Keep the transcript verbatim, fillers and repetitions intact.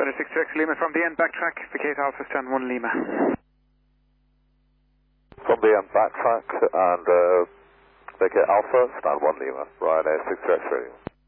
twenty-six to X Lima from the end, backtrack, Vacate Alpha, stand one Lima. From the end, backtrack and uh, Vacate Alpha, stand one Lima. Ryanair six to X Radio.